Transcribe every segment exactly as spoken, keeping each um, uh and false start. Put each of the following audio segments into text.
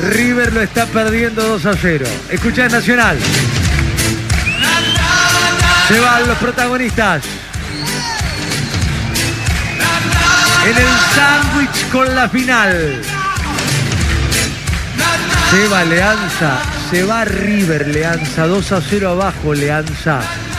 River lo está perdiendo dos a cero. Escuchá Nacional. Se van los protagonistas. En el sándwich con la final. Se va Leanza. Se va River, Leanza. dos a cero abajo, Leanza.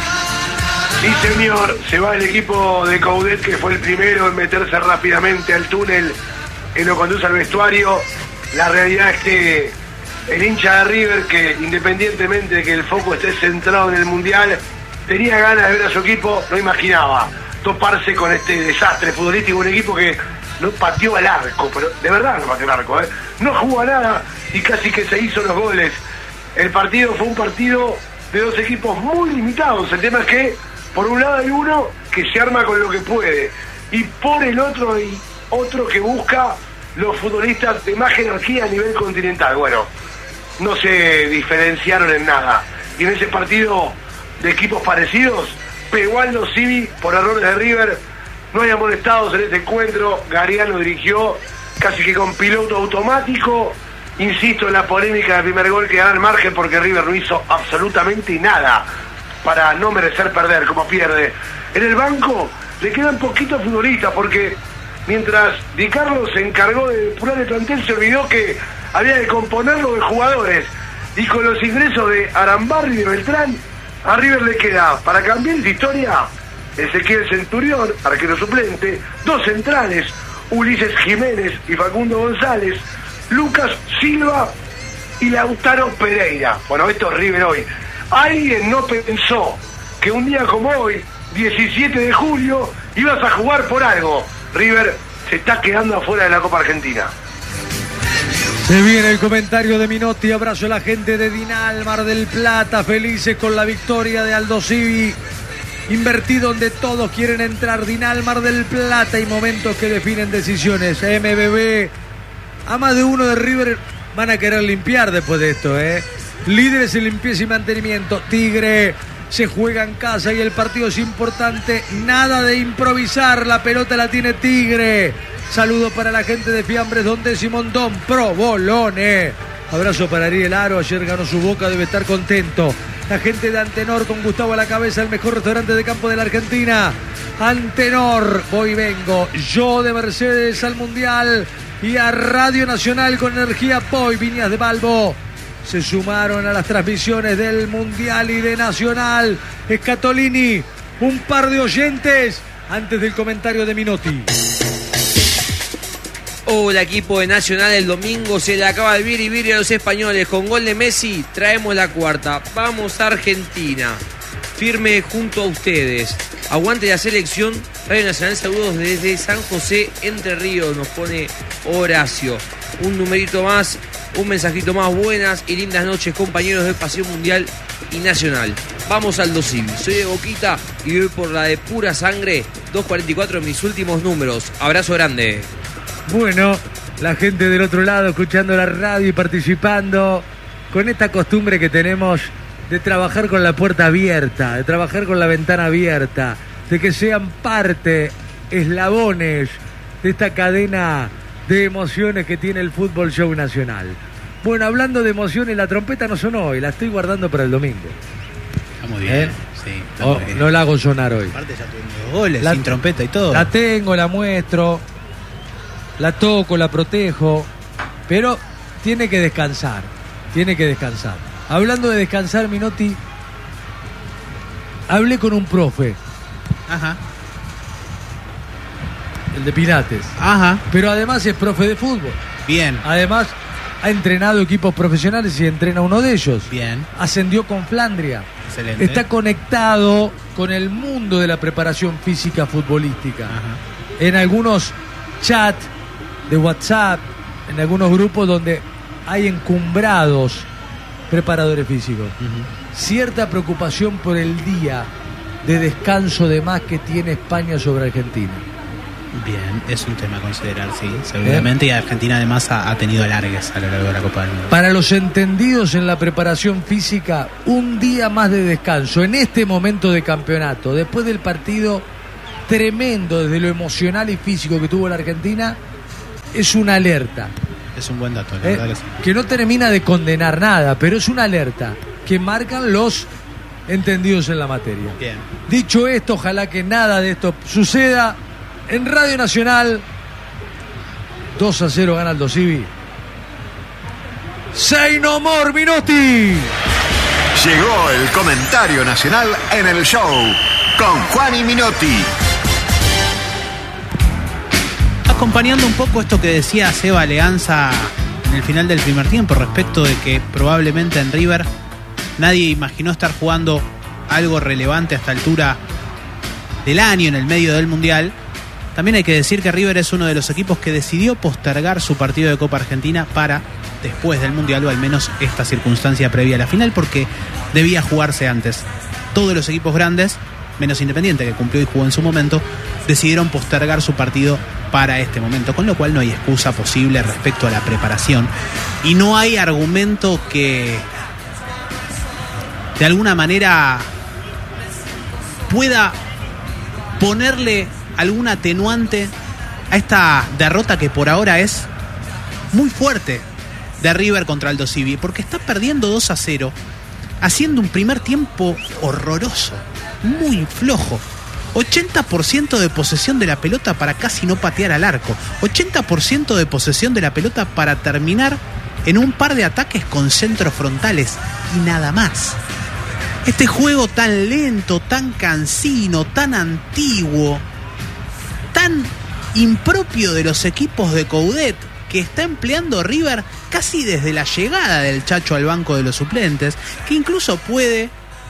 Sí, señor. Se va el equipo de Coudet, que fue el primero en meterse rápidamente al túnel que lo conduce al vestuario. La realidad es que el hincha de River, que independientemente de que el foco esté centrado en el Mundial, tenía ganas de ver a su equipo, no imaginaba toparse con este desastre futbolístico, un equipo que no pateó al arco, pero de verdad no pateó al arco, ¿eh? No jugó a nada y casi que se hizo los goles. El partido fue un partido de dos equipos muy limitados. El tema es que por un lado hay uno que se arma con lo que puede y por el otro hay otro que busca los futbolistas de más jerarquía a nivel continental. Bueno, no se diferenciaron en nada. Y en ese partido de equipos parecidos, pegó Aldo Civi por errores de River. No hay amonestados en este encuentro. Gariano dirigió casi que con piloto automático. Insisto en la polémica del primer gol que da el margen, porque River no hizo absolutamente nada para no merecer perder como pierde. En el banco le quedan poquitos futbolistas, porque mientras Di Carlo se encargó de depurar el plantel, se olvidó que había que componerlo de jugadores. Y con los ingresos de Arambarri y de Beltrán, a River le queda, para cambiar esa historia, Ezequiel Centurión, arquero suplente, dos centrales, Ulises Jiménez y Facundo González, Lucas Silva y Lautaro Pereira. Bueno, esto es River hoy. Alguien no pensó que un día como hoy, diecisiete de julio, ibas a jugar por algo. River se está quedando afuera de la Copa Argentina. Se viene el comentario de Minotti. Abrazo a la gente de Dinal, Mar del Plata, felices con la victoria de Aldo Civi. Invertido donde todos quieren entrar. Dinal, Mar del Plata, y momentos que definen decisiones. M B B, a más de uno de River van a querer limpiar después de esto, ¿eh? Líderes en limpieza y mantenimiento. Tigre se juega en casa y el partido es importante. Nada de improvisar, la pelota la tiene Tigre. Saludo para la gente de Fiambres Don Décimo Don Provolone. Abrazo para Ariel Aro, ayer ganó su Boca, debe estar contento. La gente de Antenor con Gustavo a la cabeza, el mejor restaurante de campo de la Argentina. Antenor, voy y vengo. Yo de Mercedes al Mundial y a Radio Nacional con energía Poi. Viñas de Balbo se sumaron a las transmisiones del Mundial y de Nacional. Scatolini, un par de oyentes antes del comentario de Minotti. Hola, equipo de Nacional. El domingo se le acaba el viri viri a los españoles. Con gol de Messi traemos la cuarta. Vamos a Argentina. Firme junto a ustedes. Aguante la selección. Radio Nacional, saludos desde San José, Entre Ríos, nos pone Horacio. Un numerito más, un mensajito más. Buenas y lindas noches, compañeros de Pasión Mundial y Nacional. Vamos al dos Civi. Soy de Boquita y voy por la de pura sangre. dos cuarenta y cuatro en mis últimos números. Abrazo grande. Bueno, la gente del otro lado escuchando la radio y participando con esta costumbre que tenemos de trabajar con la puerta abierta, de trabajar con la ventana abierta, de que sean parte, eslabones de esta cadena de emociones que tiene el Fútbol Show Nacional. Bueno, hablando de emociones, la trompeta no sonó hoy, la estoy guardando para el domingo. Está muy bien, ¿Eh? sí. Está Oh, muy bien. no la hago sonar hoy. Aparte ya tuvimos dos goles, La- sin trompeta y todo. La tengo, la muestro, la toco, la protejo, pero tiene que descansar, tiene que descansar. Hablando de descansar, Minotti, hablé con un profe, Ajá, el de Pilates, ajá, pero además es profe de fútbol. bien, Además ha entrenado equipos profesionales y entrena uno de ellos. bien, Ascendió con Flandria. excelente. Está conectado con el mundo de la preparación física futbolística. Ajá. En algunos chats de WhatsApp, en algunos grupos donde hay encumbrados preparadores físicos. Ujú. Cierta preocupación por el día de descanso de más que tiene España sobre Argentina. Bien, es un tema a considerar, sí, seguramente. Y Argentina además ha, ha tenido alargues a lo largo de la Copa del Mundo. Para los entendidos en la preparación física, un día más de descanso en este momento de campeonato, después del partido tremendo desde lo emocional y físico que tuvo la Argentina, es una alerta. Es un buen dato, la eh, verdad que sí. que no termina de condenar nada, pero es una alerta que marcan los entendidos en la materia. Bien. Dicho esto, ojalá que nada de esto suceda. En Radio Nacional, dos a cero gana Aldo Civi. Say no more, Minotti. Llegó el comentario nacional en el show con Juan y Minotti. Acompañando un poco esto que decía Seba Leanza en el final del primer tiempo respecto de que probablemente en River nadie imaginó estar jugando algo relevante a esta altura del año en el medio del Mundial. También hay que decir que River es uno de los equipos que decidió postergar su partido de Copa Argentina para después del Mundial, o al menos esta circunstancia previa a la final, porque debía jugarse antes. Todos los equipos grandes, menos Independiente, que cumplió y jugó en su momento, decidieron postergar su partido para este momento, con lo cual no hay excusa posible respecto a la preparación. Y no hay argumento que de alguna manera pueda ponerle algún atenuante a esta derrota que por ahora es muy fuerte de River contra Aldo Civi, porque está perdiendo dos a cero, haciendo un primer tiempo horroroso, muy flojo. ochenta por ciento de posesión de la pelota para casi no patear al arco, ochenta por ciento de posesión de la pelota para terminar en un par de ataques con centros frontales y nada más. Este juego tan lento, tan cansino, tan antiguo, tan impropio de los equipos de Coudet que está empleando River casi desde la llegada del Chacho al banco de los suplentes, que incluso puede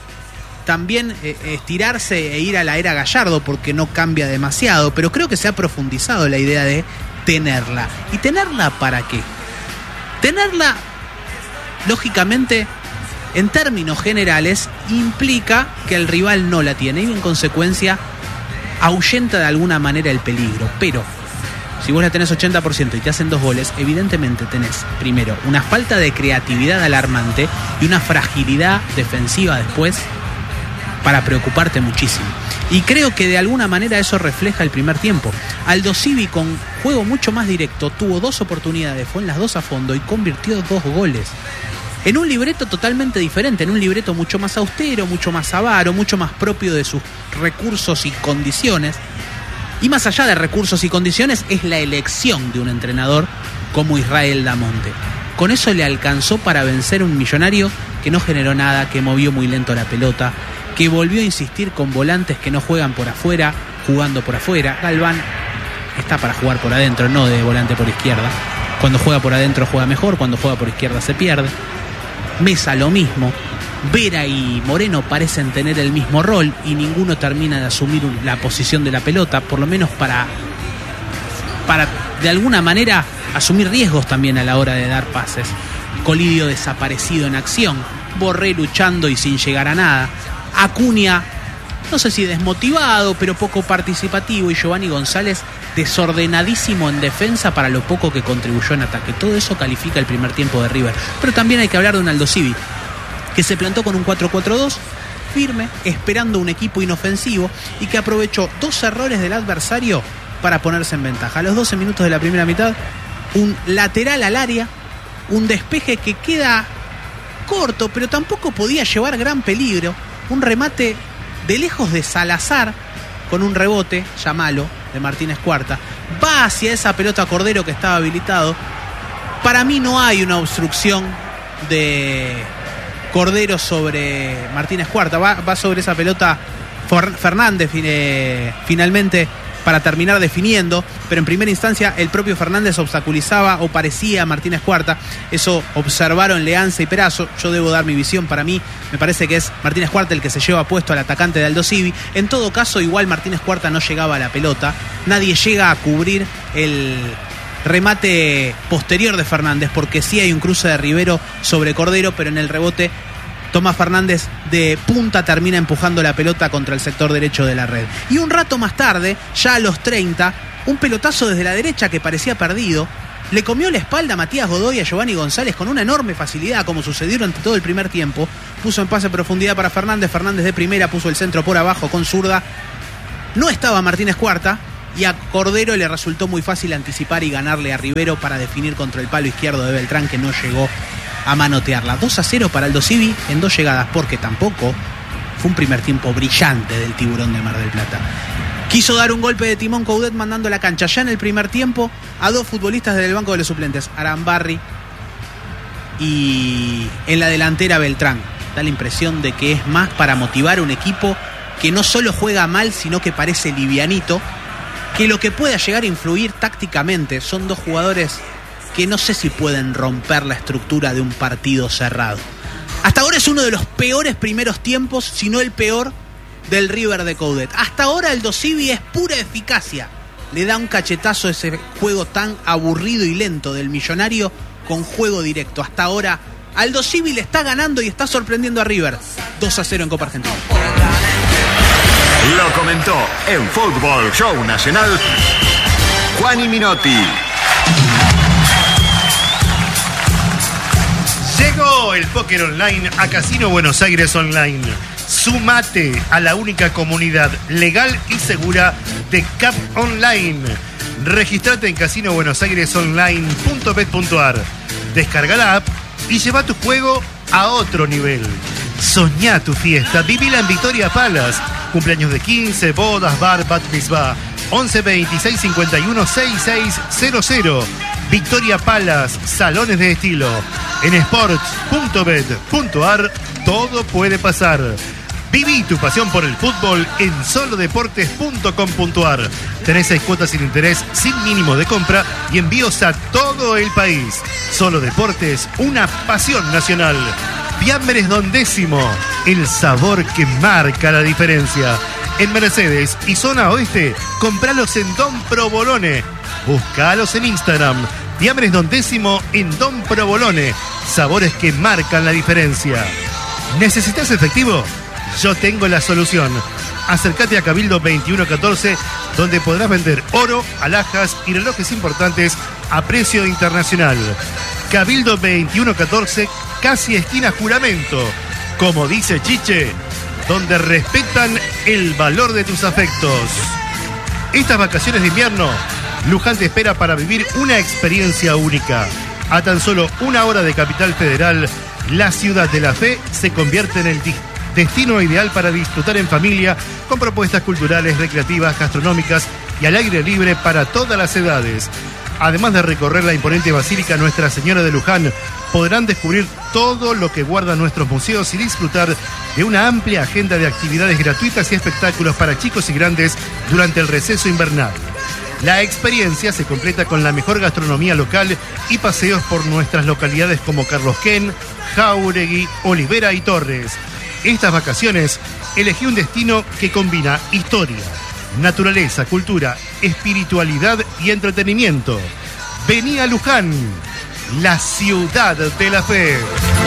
también eh, estirarse e ir a la era Gallardo porque no cambia demasiado, pero creo que se ha profundizado la idea de tenerla. ¿Y tenerla para qué? Tenerla, lógicamente, en términos generales, implica que el rival no la tiene y en consecuencia ahuyenta de alguna manera el peligro. Pero si vos la tenés ochenta por ciento y te hacen dos goles, evidentemente tenés primero una falta de creatividad alarmante y una fragilidad defensiva después para preocuparte muchísimo. Y creo que de alguna manera eso refleja el primer tiempo. Aldo Civi, con juego mucho más directo, tuvo dos oportunidades, fue en las dos a fondo y convirtió dos goles. En un libreto totalmente diferente, en un libreto mucho más austero, mucho más avaro, mucho más propio de sus recursos y condiciones. Y más allá de recursos y condiciones, es la elección de un entrenador como Israel Damonte. Con eso le alcanzó para vencer a un Millonario que no generó nada, que movió muy lento la pelota, que volvió a insistir con volantes que no juegan por afuera, jugando por afuera. Galván está para jugar por adentro, no de volante por izquierda. Cuando juega por adentro juega mejor, cuando juega por izquierda se pierde. Mesa lo mismo. Vera y Moreno parecen tener el mismo rol y ninguno termina de asumir la posición de la pelota, por lo menos para, para de alguna manera asumir riesgos también a la hora de dar pases. Colidio desaparecido en acción, Borré luchando y sin llegar a nada, Acuña, no sé si desmotivado, pero poco participativo, y Giovanni González desordenadísimo en defensa para lo poco que contribuyó en ataque. Todo eso califica el primer tiempo de River. Pero también hay que hablar de un Aldo Civi que se plantó con un cuatro cuatro dos firme, esperando un equipo inofensivo y que aprovechó dos errores del adversario para ponerse en ventaja. A los doce minutos de la primera mitad, un lateral al área, un despeje que queda corto, pero tampoco podía llevar gran peligro, un remate de lejos de Salazar con un rebote, llamalo, de Martínez Cuarta, va hacia esa pelota Cordero que estaba habilitado. Para mí no hay una obstrucción de Cordero sobre Martínez Cuarta, va, va sobre esa pelota Fernández eh, finalmente para terminar definiendo, pero en primera instancia el propio Fernández obstaculizaba o parecía a Martínez Cuarta. Eso observaron Leanza y Perazo. Yo debo dar mi visión. Para mí me parece que es Martínez Cuarta el que se lleva puesto al atacante de Aldo Civi. En todo caso, igual Martínez Cuarta no llegaba a la pelota, nadie llega a cubrir el remate posterior de Fernández, porque sí hay un cruce de Rivero sobre Cordero, pero en el rebote Tomás Fernández de punta termina empujando la pelota contra el sector derecho de la red. Y un rato más tarde, ya a los treinta, un pelotazo desde la derecha que parecía perdido, le comió la espalda a Matías Godoy y a Giovanni González con una enorme facilidad, como sucedió durante todo el primer tiempo. Puso en pase profundidad para Fernández, Fernández de primera puso el centro por abajo con zurda. No estaba Martínez Cuarta y a Cordero le resultó muy fácil anticipar y ganarle a Rivero para definir contra el palo izquierdo de Beltrán, que no llegó a manotearla. dos a cero para Aldo Civi en dos llegadas, porque tampoco fue un primer tiempo brillante del Tiburón de Mar del Plata. Quiso dar un golpe de timón Coudet mandando a la cancha ya en el primer tiempo a dos futbolistas del banco de los suplentes, Arambarri y en la delantera Beltrán. Da la impresión de que es más para motivar a un equipo que no solo juega mal, sino que parece livianito, que lo que pueda llegar a influir tácticamente. Son dos jugadores que no sé si pueden romper la estructura de un partido cerrado. Hasta ahora es uno de los peores primeros tiempos, si no el peor, del River de Coudet. Hasta ahora el Dosivi es pura eficacia. Le da un cachetazo a ese juego tan aburrido y lento del Millonario con juego directo. Hasta ahora Aldo Civi le está ganando y está sorprendiendo a River. dos a cero en Copa Argentina. Lo comentó en Fútbol Show Nacional Juani Minotti. Llegó el póker online a Casino Buenos Aires Online. Sumate a la única comunidad legal y segura de C A P Online. Registrate en casino buenos aires online punto bet punto ar. Descarga la app y lleva tu juego a otro nivel. Soñá tu fiesta, vivila en Victoria Palace. Cumpleaños de quince, bodas, bar, bat mitzvah. once veintiséis cincuenta y uno sesenta y seis cero cero. Victoria Palace, salones de estilo. En sports punto bet punto ar todo puede pasar. Viví tu pasión por el fútbol en solo deportes punto com punto ar. Tenés seis cuotas sin interés, sin mínimo de compra y envíos a todo el país. Solo Deportes, una pasión nacional. Fiambres Don Décimo, el sabor que marca la diferencia. En Mercedes y zona oeste, compralos en Don Provolone. Búscalos en Instagram. Fiambres Don Décimo en Don Provolone. Sabores que marcan la diferencia. ¿Necesitas efectivo? Yo tengo la solución. Acércate a Cabildo veintiuno catorce, donde podrás vender oro, alhajas y relojes importantes a precio internacional. Cabildo veintiuno catorce, casi esquina Juramento. Como dice Chiche, donde respetan el valor de tus afectos. Estas vacaciones de invierno, Luján te espera para vivir una experiencia única. A tan solo una hora de Capital Federal, la ciudad de la fe se convierte en el destino ideal para disfrutar en familia, con propuestas culturales, recreativas, gastronómicas y al aire libre para todas las edades. Además de recorrer la imponente Basílica Nuestra Señora de Luján, podrán descubrir todo lo que guardan nuestros museos y disfrutar de una amplia agenda de actividades gratuitas y espectáculos para chicos y grandes durante el receso invernal. La experiencia se completa con la mejor gastronomía local y paseos por nuestras localidades como Carlos Ken, Jáuregui, Olivera y Torres. Estas vacaciones, elegí un destino que combina historia, naturaleza, cultura, espiritualidad y entretenimiento. Vení a Luján, la ciudad de la fe.